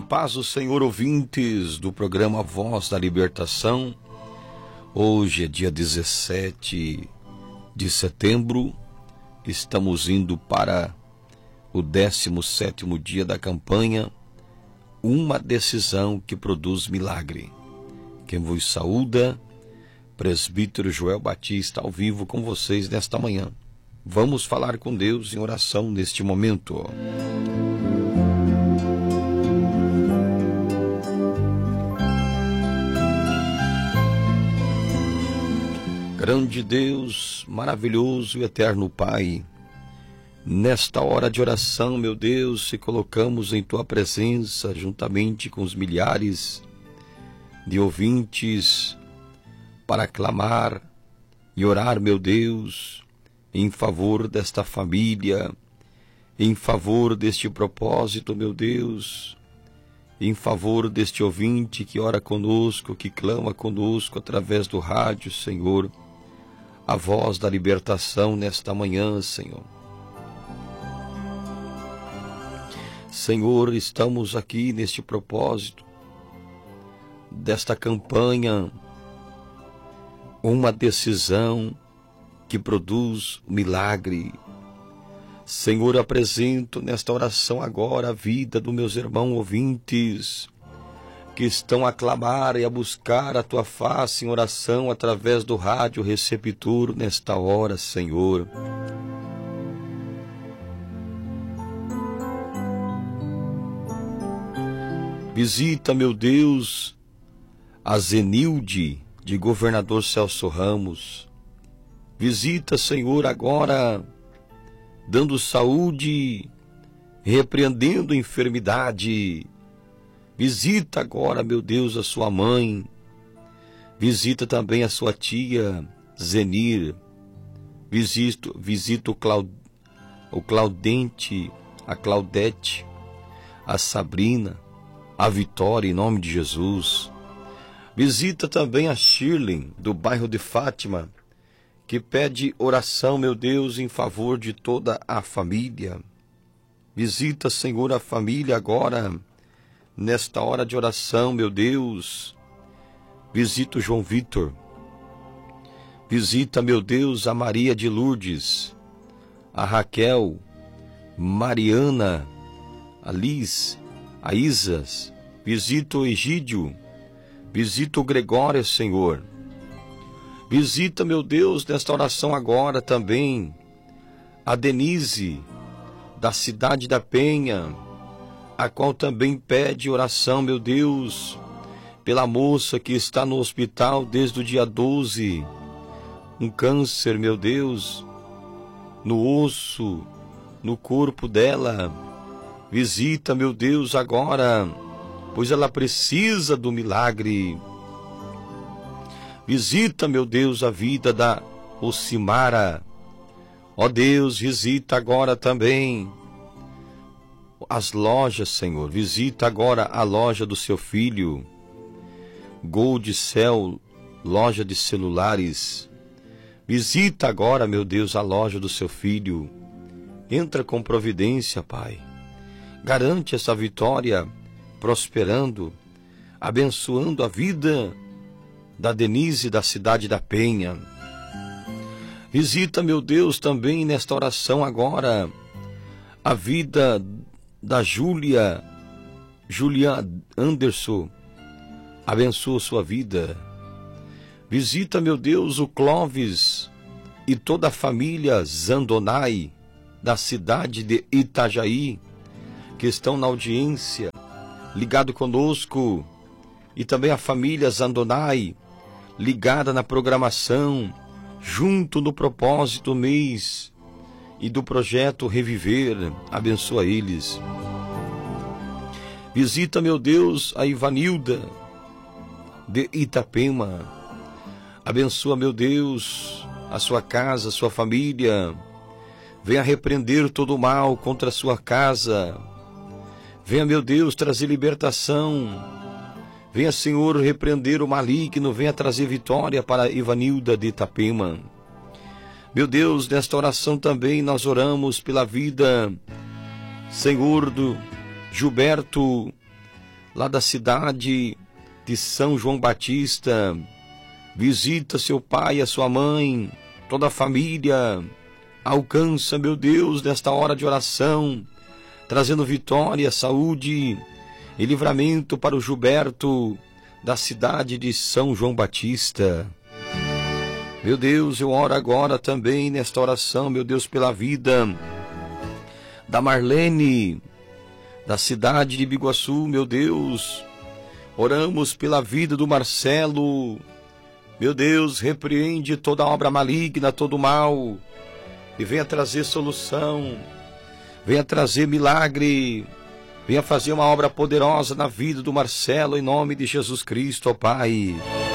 paz do Senhor, ouvintes do programa Voz da Libertação. Hoje é dia 17 de setembro, estamos indo para o 17º dia da campanha, uma decisão que produz milagre. Quem vos saúda, presbítero Joel Batista, ao vivo com vocês nesta manhã. Vamos falar com Deus em oração neste momento. Grande Deus, maravilhoso e eterno Pai, nesta hora de oração, meu Deus, se colocamos em Tua presença, juntamente com os milhares de ouvintes, para clamar e orar, meu Deus, em favor desta família, em favor deste propósito, meu Deus, em favor deste ouvinte que ora conosco, que clama conosco através do rádio, Senhor, a voz da libertação nesta manhã, Senhor. Senhor, estamos aqui neste propósito, desta campanha, uma decisão que produz milagre. Senhor, apresento nesta oração agora a vida dos meus irmãos ouvintes, que estão a clamar e a buscar a Tua face em oração através do rádio receptor nesta hora, Senhor. Visita, meu Deus, a Zenilde de Governador Celso Ramos. Visita, Senhor, agora, dando saúde, repreendendo a enfermidade. Visita agora, meu Deus, a sua mãe. Visita também a sua tia, Zenir. Visita o Claudente, a Claudete, a Sabrina, a Vitória, em nome de Jesus. Visita também a Shirley, do bairro de Fátima, que pede oração, meu Deus, em favor de toda a família. Visita, Senhor, a família agora, nesta hora de oração, meu Deus. Visita o João Vitor. Visita, meu Deus, a Maria de Lourdes, a Raquel, Mariana, a Liz, a Isas. Visita o Egídio. Visita o Gregório, Senhor. Visita, meu Deus, nesta oração agora também a Denise, da cidade da Penha, a qual também pede oração, meu Deus, pela moça que está no hospital desde o dia 12, um câncer, meu Deus, no osso, no corpo dela. Visita, meu Deus, agora, pois ela precisa do milagre. Visita, meu Deus, a vida da Ocimara. Ó Deus, visita agora também as lojas, Senhor. Visita agora a loja do seu filho, Gold Cell, loja de celulares. Visita agora, meu Deus, a loja do seu filho. Entra com providência, Pai. Garante essa vitória, prosperando, abençoando a vida da Denise, da cidade da Penha. Visita, meu Deus, também nesta oração agora, a vida da Júlia Anderson. Abençoa sua vida. Visita, meu Deus, o Clóvis e toda a família Zandonai, da cidade de Itajaí, que estão na audiência, ligado conosco, e também a família Zandonai, ligada na programação, junto no propósito mês e do projeto Reviver. Abençoa eles. Visita, meu Deus, a Ivanilda de Itapema. Abençoa, meu Deus, a sua casa, a sua família. Venha repreender todo o mal contra a sua casa. Venha, meu Deus, trazer libertação. Venha, Senhor, repreender o maligno. Venha trazer vitória para Ivanilda de Itapema. Meu Deus, nesta oração também nós oramos pela vida, Senhor, do Gilberto lá da cidade de São João Batista. Visita seu pai e a sua mãe, toda a família. Alcança, meu Deus, nesta hora de oração, trazendo vitória, saúde e livramento para o Gilberto, da cidade de São João Batista. Meu Deus, eu oro agora também nesta oração, meu Deus, pela vida da Marlene, da cidade de Biguaçu, meu Deus. Oramos pela vida do Marcelo. Meu Deus, repreende toda obra maligna, todo mal, e venha trazer solução, venha trazer milagre, venha fazer uma obra poderosa na vida do Marcelo, em nome de Jesus Cristo, ó Pai.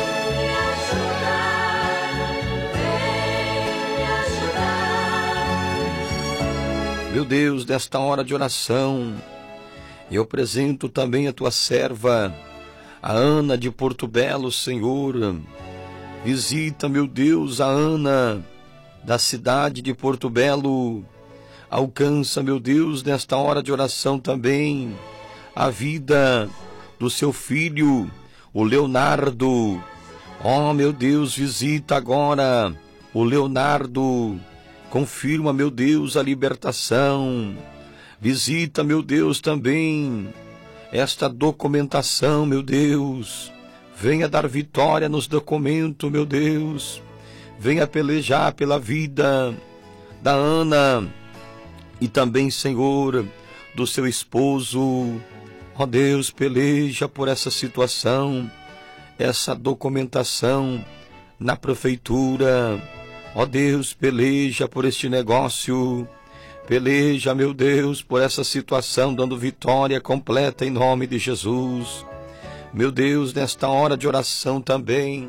Meu Deus, nesta hora de oração, eu apresento também a tua serva, a Ana de Porto Belo, Senhor. Visita, meu Deus, a Ana, da cidade de Porto Belo. Alcança, meu Deus, nesta hora de oração também, a vida do seu filho, o Leonardo. Oh, meu Deus, visita agora o Leonardo. Confirma, meu Deus, a libertação. Visita, meu Deus, também esta documentação, meu Deus. Venha dar vitória nos documentos, meu Deus. Venha pelejar pela vida da Ana e também, Senhor, do seu esposo. Ó Deus, peleja por essa situação, essa documentação na prefeitura. Ó Deus, peleja por este negócio. Peleja, meu Deus, por essa situação, dando vitória completa em nome de Jesus. Meu Deus, nesta hora de oração também,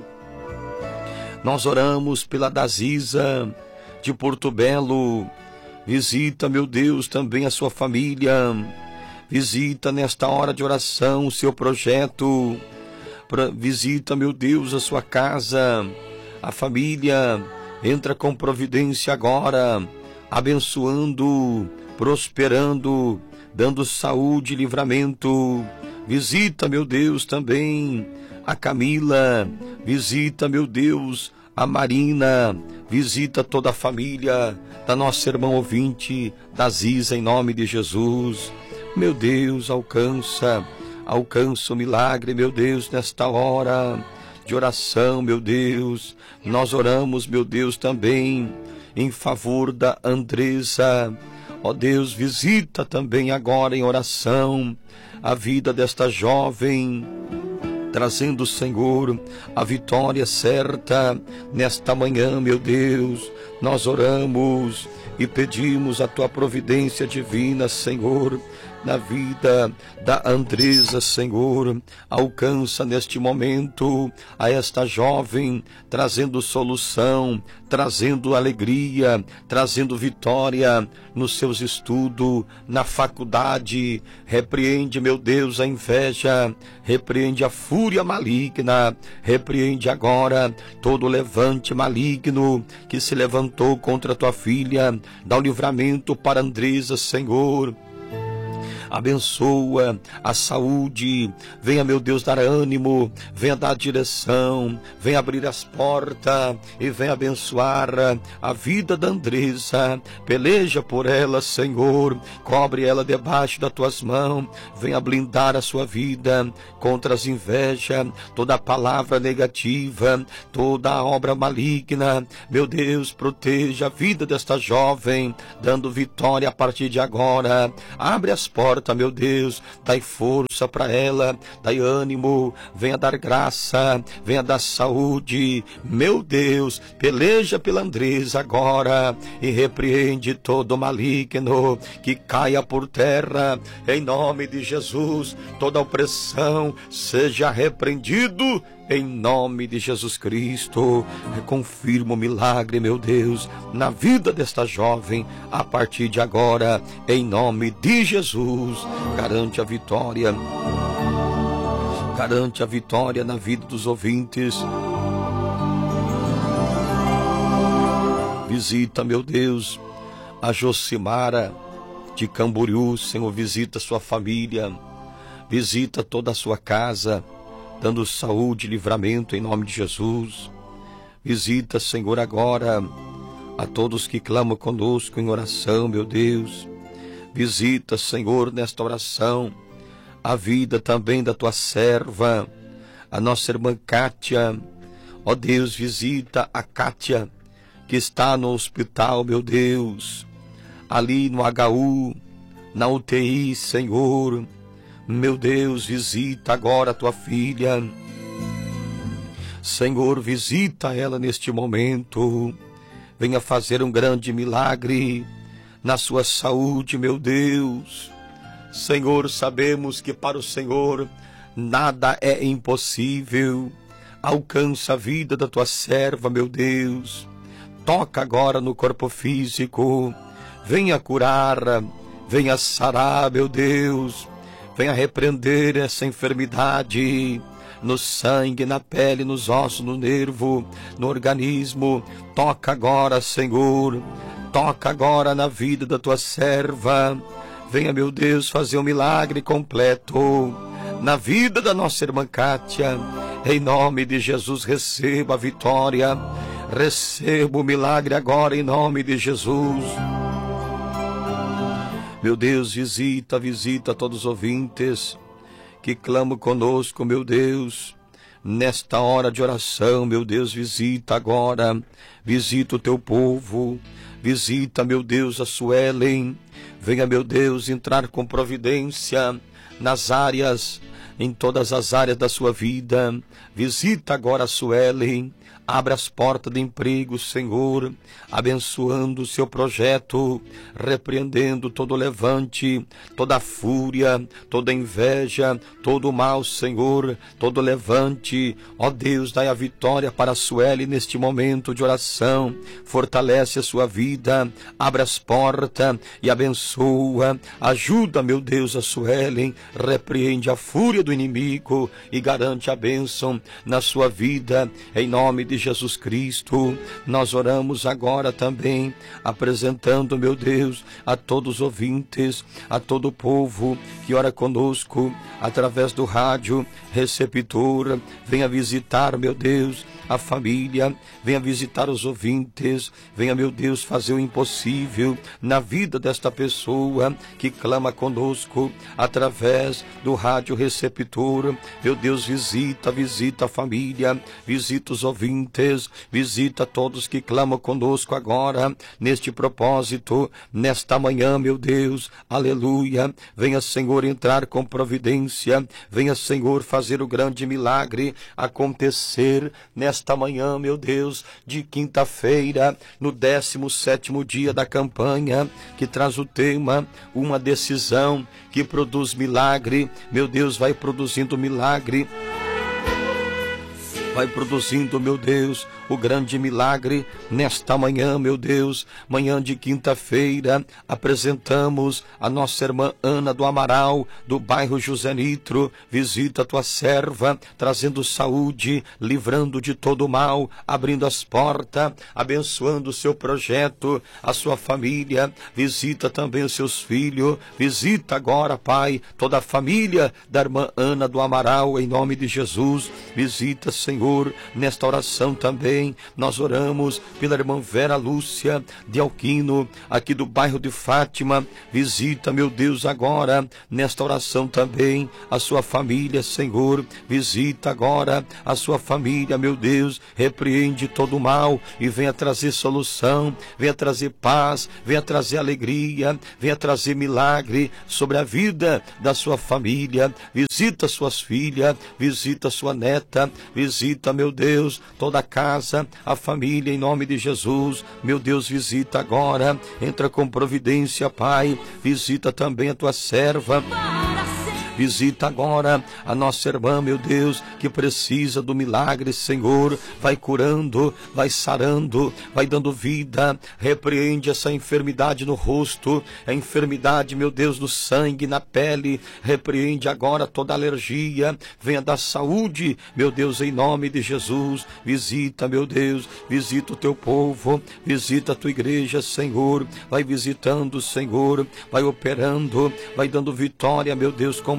nós oramos pela Daziza de Porto Belo. Visita, meu Deus, também a sua família. Visita nesta hora de oração o seu projeto. Visita, meu Deus, a sua casa, a família. Entra com providência agora, abençoando, prosperando, dando saúde e livramento. Visita, meu Deus, também a Camila. Visita, meu Deus, a Marina. Visita toda a família da nossa irmã ouvinte, da Ziza, em nome de Jesus. Meu Deus, alcança o milagre, meu Deus, nesta hora de oração, meu Deus. Nós oramos, meu Deus, também em favor da Andresa. Ó Deus, visita também agora em oração a vida desta jovem, trazendo, Senhor, a vitória certa nesta manhã, meu Deus. Nós oramos e pedimos a tua providência divina, Senhor, na vida da Andresa, Senhor. Alcança neste momento a esta jovem, trazendo solução, trazendo alegria, trazendo vitória nos seus estudos, na faculdade. Repreende, meu Deus, a inveja, repreende a fúria maligna, repreende agora todo levante maligno que se levantou contra a tua filha. Dá o livramento para Andresa, Senhor. Abençoa a saúde, venha, meu Deus, dar ânimo, venha dar direção, venha abrir as portas e venha abençoar a vida da Andresa. Peleja por ela, Senhor, cobre ela debaixo das tuas mãos, venha blindar a sua vida contra as invejas, toda a palavra negativa, toda a obra maligna. Meu Deus, proteja a vida desta jovem, dando vitória a partir de agora. Abre as portas, meu Deus, dai força para ela, dai ânimo, venha dar graça, venha dar saúde. Meu Deus, peleja pela Andresa agora e repreende todo maligno, que caia por terra em nome de Jesus. Toda opressão seja repreendido em nome de Jesus Cristo. Confirma o milagre, meu Deus, na vida desta jovem, a partir de agora, em nome de Jesus. Garante a vitória na vida dos ouvintes. Visita, meu Deus, a Josimara de Camboriú, Senhor, visita sua família. Visita toda a sua casa, dando saúde e livramento em nome de Jesus. Visita, Senhor, agora a todos que clamam conosco em oração, meu Deus. Visita, Senhor, nesta oração, a vida também da tua serva, a nossa irmã Kátia. Ó Deus, visita a Kátia, que está no hospital, meu Deus, ali no HU, na UTI, Senhor. Meu Deus, visita agora a tua filha. Senhor, visita ela neste momento. Venha fazer um grande milagre na sua saúde, meu Deus. Senhor, sabemos que para o Senhor nada é impossível. Alcança a vida da tua serva, meu Deus. Toca agora no corpo físico. Venha curar, venha sarar, meu Deus. Venha repreender essa enfermidade no sangue, na pele, nos ossos, no nervo, no organismo. Toca agora, Senhor. Toca agora na vida da tua serva. Venha, meu Deus, fazer um milagre completo na vida da nossa irmã Kátia. Em nome de Jesus, receba a vitória. Receba o milagre agora em nome de Jesus. Meu Deus, visita todos os ouvintes que clamam conosco, meu Deus, nesta hora de oração. Meu Deus, visita agora, visita o teu povo, visita, meu Deus, a Suelen. Venha, meu Deus, entrar com providência nas áreas, em todas as áreas da sua vida. Visita agora a Suelen. Abra as portas de emprego, Senhor, abençoando o seu projeto, repreendendo todo levante, toda fúria, toda inveja, todo mal, Senhor, todo levante. Ó Deus, dai a vitória para a Sueli neste momento de oração. Fortalece a sua vida, abre as portas e abençoa. Ajuda, meu Deus, a Sueli, repreende a fúria do inimigo e garante a bênção na sua vida, em nome de Jesus Cristo. Nós oramos agora também, apresentando, meu Deus, a todos os ouvintes, a todo o povo que ora conosco através do rádio receptor. Venha visitar, meu Deus, a família, venha visitar os ouvintes, venha, meu Deus, fazer o impossível na vida desta pessoa que clama conosco através do rádio receptor. Meu Deus, visita a família, visita os ouvintes, visita todos que clamam conosco agora, neste propósito, nesta manhã, meu Deus, aleluia. Venha, Senhor, entrar com providência, venha, Senhor, fazer o grande milagre acontecer nesta manhã, meu Deus, de quinta-feira, no 17º dia da campanha, que traz o tema, uma decisão que produz milagre. Meu Deus, vai produzindo milagre. Vai produzindo, meu Deus, o grande milagre nesta manhã, meu Deus. Manhã de quinta-feira, apresentamos a nossa irmã Ana do Amaral, do bairro José Nitro. Visita a tua serva, trazendo saúde, livrando de todo mal, abrindo as portas, abençoando o seu projeto, a sua família. Visita também os seus filhos. Visita agora, Pai, toda a família da irmã Ana do Amaral, em nome de Jesus. Visita, Senhor, nesta oração também. Nós oramos pela irmã Vera Lúcia de Alquino, aqui do bairro de Fátima. Visita, meu Deus, agora, nesta oração também, a sua família, Senhor. Visita agora a sua família, meu Deus. Repreende todo o mal e venha trazer solução, venha trazer paz, venha trazer alegria, venha trazer milagre sobre a vida da sua família. Visita suas filhas, visita sua neta, visita, meu Deus, toda a casa, a família, em nome de Jesus. Meu Deus, visita agora, entra com providência, Pai. Visita também a tua serva. Visita agora a nossa irmã, meu Deus, que precisa do milagre, Senhor. Vai curando, vai sarando, vai dando vida. Repreende essa enfermidade no rosto, a enfermidade, meu Deus, no sangue, na pele. Repreende agora toda alergia. Venha dar saúde, meu Deus, em nome de Jesus. Visita, meu Deus, visita o teu povo, visita a tua igreja, Senhor. Vai visitando, Senhor, vai operando, vai dando vitória, meu Deus, com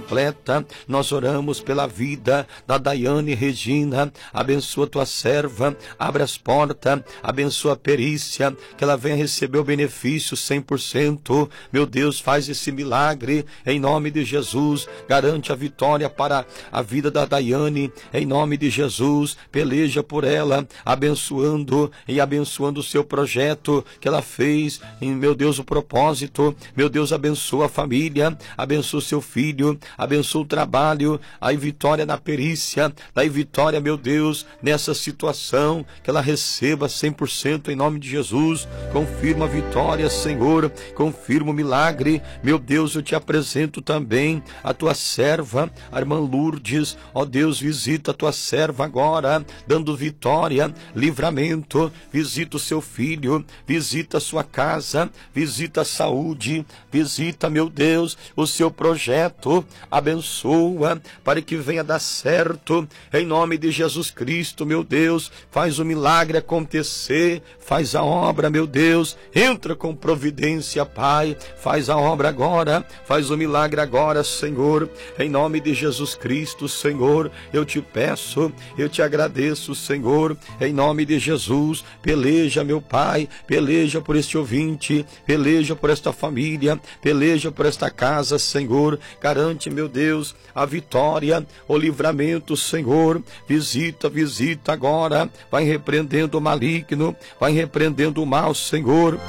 completa. Nós oramos pela vida da Daiane Regina. Abençoa tua serva, abre as portas, abençoa a perícia, que ela venha receber o benefício 100%. Meu Deus, faz esse milagre em nome de Jesus. Garante a vitória para a vida da Daiane em nome de Jesus. Peleja por ela, abençoando o seu projeto que ela fez, em meu Deus, o propósito. Meu Deus, abençoa a família, abençoa o seu filho, abençoa o trabalho, aí vitória na perícia, daí vitória, meu Deus, nessa situação, que ela receba 100% em nome de Jesus. Confirma a vitória, Senhor, confirma o milagre. Meu Deus, eu te apresento também a tua serva, a irmã Lourdes. Ó Deus, visita a tua serva agora, dando vitória, livramento. Visita o seu filho, visita a sua casa, visita a saúde, visita, meu Deus, o seu projeto. Abençoa para que venha dar certo em nome de Jesus Cristo. Meu Deus, faz o milagre acontecer, faz a obra, meu Deus, entra com providência, Pai, faz a obra agora, faz o milagre agora, Senhor, em nome de Jesus Cristo. Senhor, eu te peço, eu te agradeço, Senhor, em nome de Jesus. Peleja, meu Pai, peleja por este ouvinte, peleja por esta família, peleja por esta casa, Senhor. Garante, meu Deus, a vitória, o livramento, Senhor. Visita agora, vai repreendendo o maligno, vai repreendendo o mal, Senhor.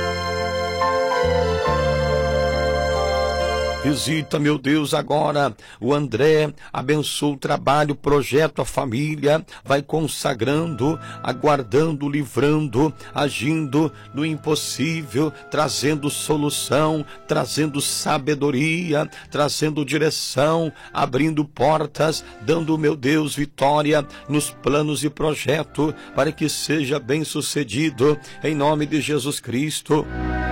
Visita, meu Deus, agora o André, abençoa o trabalho, o projeto, a família, vai consagrando, aguardando, livrando, agindo no impossível, trazendo solução, trazendo sabedoria, trazendo direção, abrindo portas, dando, meu Deus, vitória nos planos e projeto, para que seja bem sucedido, em nome de Jesus Cristo.